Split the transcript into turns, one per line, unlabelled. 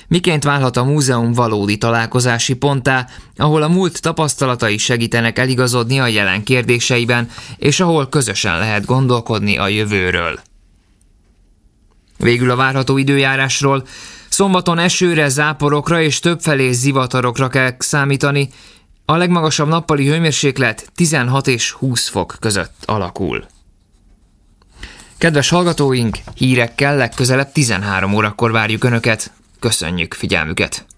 Miként válhat a múzeum valódi találkozási ponttá, ahol a múlt tapasztalatai segítenek eligazodni a jelen kérdéseiben, és ahol közösen lehet gondolkodni a jövőről. Végül a várható időjárásról. Szombaton esőre, záporokra és többfelé zivatarokra kell számítani. A legmagasabb nappali hőmérséklet 16 és 20 fok között alakul. Kedves hallgatóink, hírekkel legközelebb 13 órakor várjuk Önöket. Köszönjük figyelmüket!